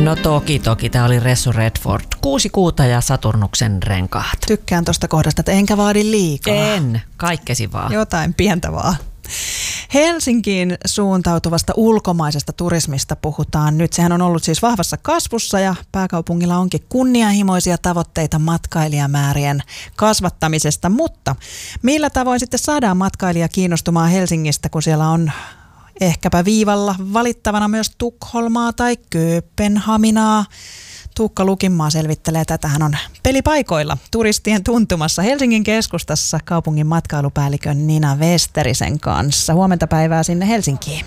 No toki. Tämä oli Ressu Redford. 6 kuuta ja Saturnuksen renkaat. Tykkään tuosta kohdasta, että enkä vaadi liikaa. En, kaikkesi vaan. Jotain pientä vaan. Helsinkiin suuntautuvasta ulkomaisesta turismista puhutaan nyt. Sehän on ollut siis vahvassa kasvussa ja pääkaupungilla onkin kunnianhimoisia tavoitteita matkailijamäärien kasvattamisesta. Mutta millä tavoin sitten saadaan matkailija kiinnostumaan Helsingistä, kun siellä on ehkäpä viivalla valittavana myös Tukholmaa tai Kööpenhaminaa? Tuukka Lukinmaa selvittelee tätä. Hän on pelipaikoilla turistien tuntumassa Helsingin keskustassa kaupungin matkailupäällikön Nina Westerisen kanssa. Huomenta päivää sinne Helsinkiin.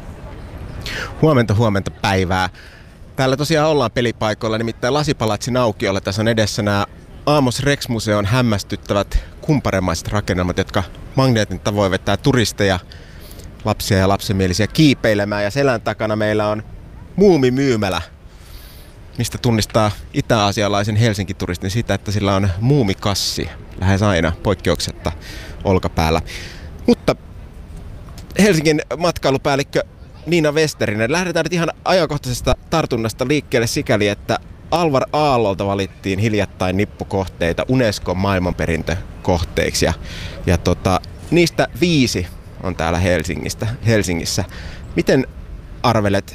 Huomenta päivää. Täällä tosiaan ollaan pelipaikoilla, nimittäin Lasipalatsin aukiolla. Tässä on edessä nämä Amos Rex-museon hämmästyttävät kumparemaiset rakennelmat, jotka magneetin tavoin vetää turisteja, lapsia ja lapsimielisiä kiipeilemään. Ja selän takana meillä on muumimyymälä, mistä tunnistaa itä-aasialaisen Helsinki-turistin sitä, että sillä on muumikassi lähes aina poikkeuksetta olkapäällä. Mutta Helsingin matkailupäällikkö Nina Westerinen, lähdetään nyt ihan ajankohtaisesta tartunnasta liikkeelle sikäli, että Alvar Aallolta valittiin hiljattain nippukohteita Unescon maailmanperintökohteiksi. Ja niistä 5 on täällä Helsingissä. Miten arvelet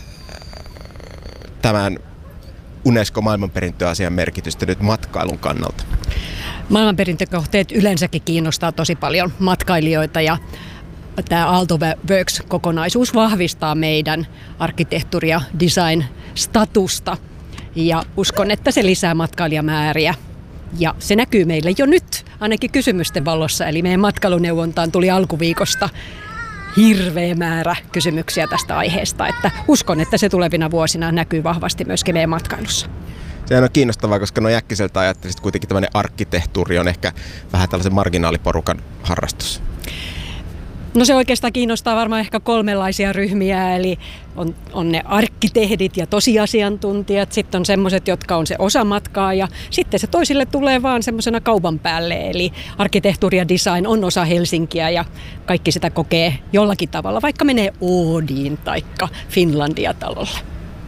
tämän Unesco maailmanperintöasian merkitystä nyt matkailun kannalta? Maailmanperintökohteet yleensäkin kiinnostaa tosi paljon matkailijoita ja tämä Aalto Works-kokonaisuus vahvistaa meidän arkkitehtuuri- ja design-statusta ja uskon, että se lisää matkailijamääriä. Ja se näkyy meille jo nyt, ainakin kysymysten valossa, eli meidän matkailuneuvontaan tuli alkuviikosta hirveä määrä kysymyksiä tästä aiheesta, että uskon, että se tulevina vuosina näkyy vahvasti myöskin meidän matkailussa. Sehän on kiinnostavaa, koska no äkkiseltä ajattelisit kuitenkin tämmöinen arkkitehtuuri on ehkä vähän tällaisen marginaaliporukan harrastus. No se oikeastaan kiinnostaa varmaan ehkä 3 ryhmiä, eli on ne arkkitehdit ja tosiasiantuntijat, sitten on semmoiset, jotka on se osa matkaa ja sitten se toisille tulee vaan semmoisena kaupan päälle, eli arkkitehtuuri ja design on osa Helsinkiä ja kaikki sitä kokee jollakin tavalla, vaikka menee Oodiin tai Finlandia-talolle.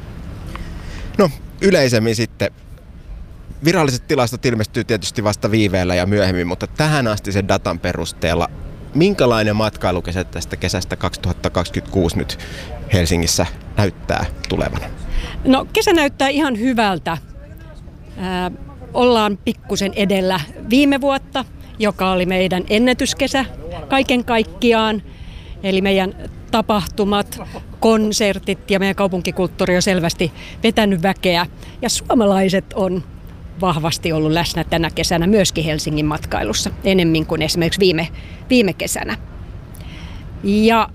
No yleisemmin sitten viralliset tilastot ilmestyy tietysti vasta viiveellä ja myöhemmin, mutta tähän asti sen datan perusteella minkälainen matkailukesä tästä kesästä 2026 nyt Helsingissä näyttää tulevan? No kesä näyttää ihan hyvältä. Ollaan pikkusen edellä viime vuotta, joka oli meidän ennätyskesä kaiken kaikkiaan. Eli meidän tapahtumat, konsertit ja meidän kaupunkikulttuuri on selvästi vetänyt väkeä. Ja suomalaiset on vahvasti ollut läsnä tänä kesänä myöskin Helsingin matkailussa, enemmän kuin esimerkiksi viime kesänä. Ja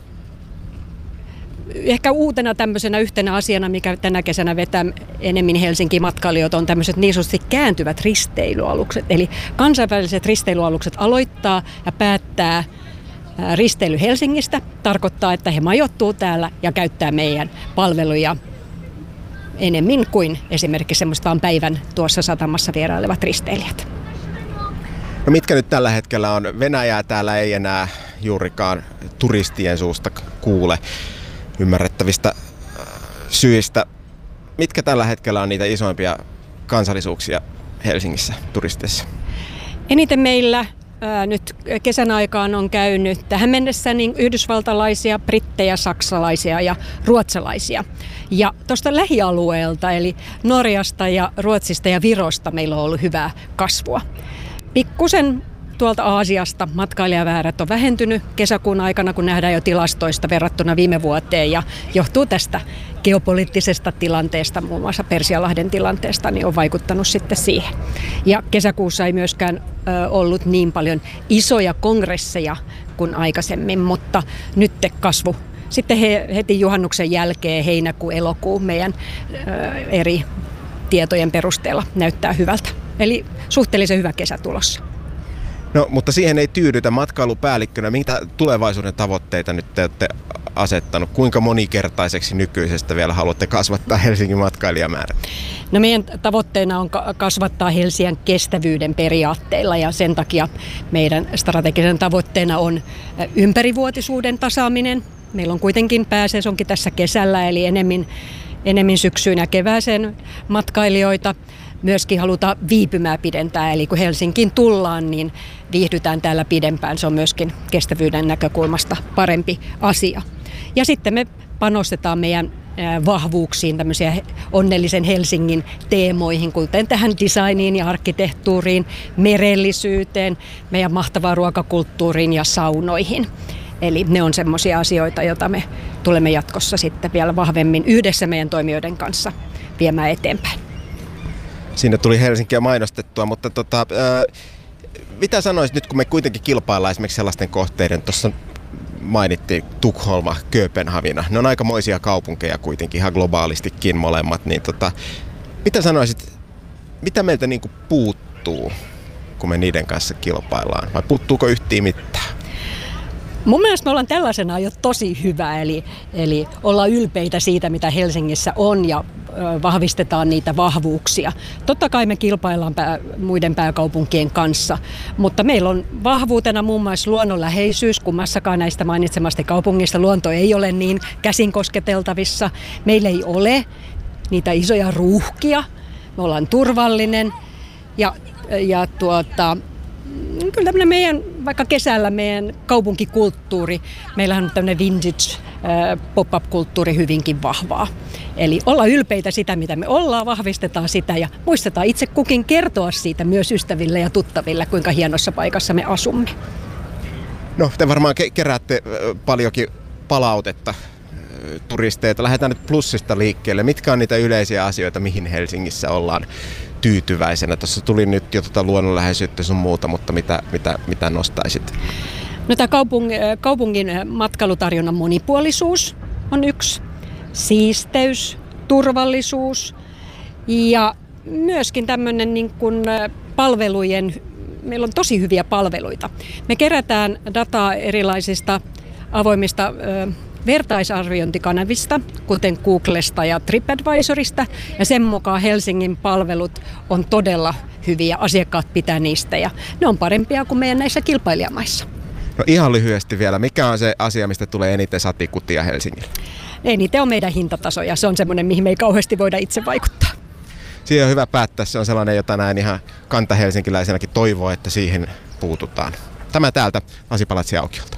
ehkä uutena tämmöisenä yhtenä asiana, mikä tänä kesänä vetää enemmän Helsingin matkailijoita, on tämmöiset niin sanotusti kääntyvät risteilyalukset. Eli kansainväliset risteilyalukset aloittaa ja päättää risteily Helsingistä. Tarkoittaa, että he majoittuu täällä ja käyttää meidän palveluja enemmän kuin esimerkiksi semmoista vaan päivän tuossa satamassa vierailevat risteilijät. No mitkä nyt tällä hetkellä on? Venäjää täällä ei enää juurikaan turistien suusta kuule ymmärrettävistä syistä. Mitkä tällä hetkellä on niitä isoimpia kansallisuuksia Helsingissä turisteissa? Eniten meillä nyt kesän aikaan on käynyt tähän mennessä niin yhdysvaltalaisia, brittejä, saksalaisia ja ruotsalaisia. Ja tuosta lähialueelta, eli Norjasta ja Ruotsista ja Virosta meillä on ollut hyvää kasvua. Pikkusen tuolta Aasiasta matkailijaväärät on vähentynyt kesäkuun aikana, kun nähdään jo tilastoista verrattuna viime vuoteen ja johtuu tästä geopoliittisesta tilanteesta, muun muassa Persialahden tilanteesta, niin on vaikuttanut sitten siihen. Ja kesäkuussa ei myöskään ollut niin paljon isoja kongresseja kuin aikaisemmin, mutta nyt kasvu sitten heti juhannuksen jälkeen heinäkuu, elokuu meidän eri tietojen perusteella näyttää hyvältä. Eli suhteellisen hyvä kesä tulossa. No, mutta siihen ei tyydytä matkailupäällikkönä. Mitä tulevaisuuden tavoitteita nyt te olette asettanut? Kuinka monikertaiseksi nykyisestä vielä haluatte kasvattaa Helsingin matkailijamäärän? No meidän tavoitteena on kasvattaa Helsingin kestävyyden periaatteilla ja sen takia meidän strategisen tavoitteena on ympärivuotisuuden tasaaminen. Meillä on kuitenkin pääsesonkin tässä kesällä, eli enemmän enemmän syksyyn ja kevääseen matkailijoita. Myöskin halutaan viipymää pidentää, eli kun Helsinkiin tullaan, niin viihdytään täällä pidempään. Se on myöskin kestävyyden näkökulmasta parempi asia. Ja sitten me panostetaan meidän vahvuuksiin, tämmöisiä onnellisen Helsingin teemoihin, kuten tähän designiin ja arkkitehtuuriin, merellisyyteen, meidän mahtavaan ruokakulttuuriin ja saunoihin. Eli ne on semmoisia asioita, joita me tulemme jatkossa sitten vielä vahvemmin yhdessä meidän toimijoiden kanssa viemään eteenpäin. Siinä tuli Helsinkiä mainostettua, mutta mitä sanoisit nyt, kun me kuitenkin kilpaillaan esimerkiksi sellaisten kohteiden, tuossa mainittiin Tukholma, Kööpenhamina. Ne on aikamoisia kaupunkeja kuitenkin, ihan globaalistikin molemmat. Niin mitä sanoisit, mitä meiltä niinku puuttuu, kun me niiden kanssa kilpaillaan? Vai puuttuuko yhtään mitään? Mun mielestä me ollaan tällaisena jo tosi hyvä, eli ollaan ylpeitä siitä, mitä Helsingissä on ja vahvistetaan niitä vahvuuksia. Totta kai me kilpaillaan muiden pääkaupunkien kanssa, mutta meillä on vahvuutena muun muassa luonnonläheisyys. Kummassakaan näistä mainitsemasta kaupungista luonto ei ole niin käsin kosketeltavissa. Meillä ei ole niitä isoja ruuhkia. Me ollaan turvallinen ja kyllä tämmöinen meidän, vaikka kesällä meidän kaupunkikulttuuri, meillähän on tämmöinen vintage pop-up-kulttuuri hyvinkin vahvaa. Eli olla ylpeitä sitä, mitä me ollaan, vahvistetaan sitä ja muistetaan itse kukin kertoa siitä myös ystäville ja tuttaville, kuinka hienossa paikassa me asumme. No, te varmaan keräätte paljonkin palautetta turisteilta. Lähdetään nyt plussista liikkeelle. Mitkä on niitä yleisiä asioita, mihin Helsingissä ollaan tyytyväisenä? Tuossa tuli nyt jo luonnonläheisyyttä sun muuta, mutta mitä nostaisit? No, tämä kaupungin matkailutarjonnan monipuolisuus on yksi. Siisteys, turvallisuus ja myöskin tämmöinen niin kuin palvelujen, meillä on tosi hyviä palveluita. Me kerätään dataa erilaisista avoimista vertaisarviointikanavista, kuten Googlesta ja TripAdvisorista, ja sen mukaan Helsingin palvelut on todella hyviä, asiakkaat pitää niistä, ja ne on parempia kuin meidän näissä kilpailijamaissa. No ihan lyhyesti vielä, mikä on se asia, mistä tulee eniten satikutia Helsingille? Eniten on meidän hintataso, ja se on semmoinen, mihin me ei kauheasti voida itse vaikuttaa. Siihen on hyvä päättää, se on sellainen, jota näin ihan kanta-helsinkiläisenäkin toivoo, että siihen puututaan. Tämä täältä Lasipalatsi aukiolta.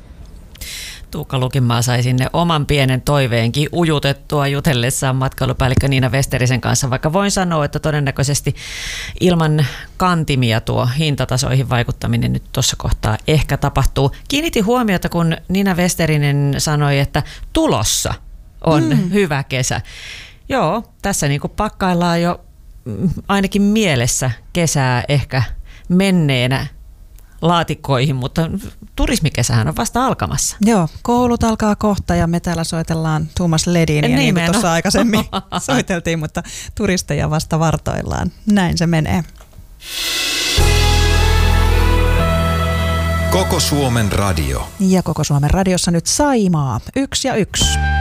Tuukka Lukinmaa sai sinne oman pienen toiveenkin ujutettua jutellessaan matkailupäällikkö Niina Westerisen kanssa, vaikka voin sanoa, että todennäköisesti ilman kantimia tuo hintatasoihin vaikuttaminen nyt tuossa kohtaa ehkä tapahtuu. Kiinnitin huomiota, kun Niina Westerinen sanoi, että tulossa on hyvä kesä. Joo, tässä niin kuin pakkaillaan jo ainakin mielessä kesää ehkä menneenä laatikkoihin, mutta turismikesähän on vasta alkamassa. Joo, koulut alkaa kohta ja me täällä soitellaan Thomas Lediniä, niin kuin tuossa aikaisemmin soiteltiin, mutta turisteja vasta vartoillaan. Näin se menee. Koko Suomen radio. Ja Koko Suomen radiossa nyt Saimaa 1 ja 1.